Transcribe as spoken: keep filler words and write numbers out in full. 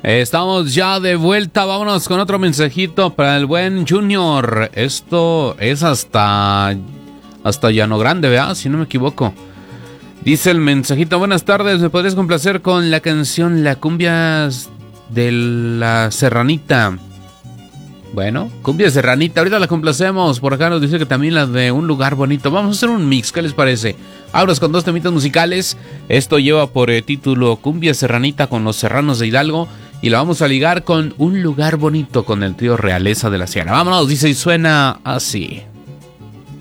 Estamos ya de vuelta, vámonos con otro mensajito para el buen Junior. Esto es hasta hasta Llano Grande, ¿verdad? Si no me equivoco. Dice el mensajito: buenas tardes, ¿me podrías complacer con la canción La Cumbia de la Serranita? Bueno, Cumbia Serranita, ahorita la complacemos. Por acá nos dice que también la de Un Lugar Bonito. Vamos a hacer un mix, ¿qué les parece? Abros con dos temitas musicales. Esto lleva por eh, título Cumbia Serranita con los Serranos de Hidalgo. Y la vamos a ligar con Un Lugar Bonito con el trío Realeza de la Sierra. Vámonos, dice y suena así.